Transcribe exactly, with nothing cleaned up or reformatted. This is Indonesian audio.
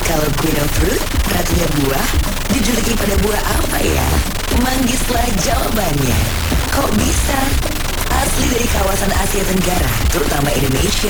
Kalau Queen of Fruit, ratunya buah, dijuluki pada buah apa ya? Manggislah jawabannya. Kok bisa? Asli dari kawasan Asia Tenggara, terutama Indonesia,